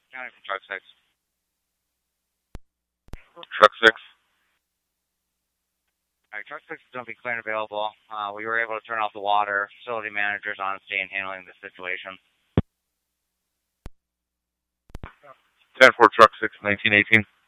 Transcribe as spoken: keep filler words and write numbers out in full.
County from Truck six. Truck six. Alright, Truck six is going to be clear and available. Uh, we were able to turn off the water. Facility manager's on scene handling the situation. ten four Truck six, nineteen eighteen.